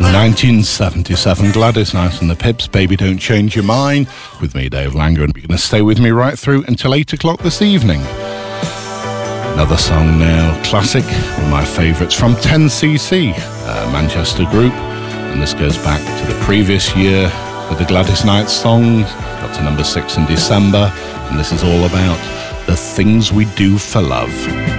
1977, Gladys Knight and the Pips, Baby Don't Change Your Mind, with me, Dave Langer, and you're going to stay with me right through until 8 o'clock this evening. Another song now, classic, one of my favourites from 10cc, Manchester group, and this goes back to the previous year with the Gladys Knight song, got to number 6 in December, and this is all about the things we do for love.